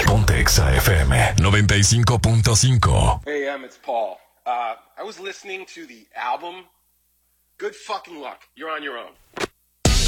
Ponte Exa FM 95.5. Hey, it's Paul. I was listening to the album. Good fucking luck. You're on your own.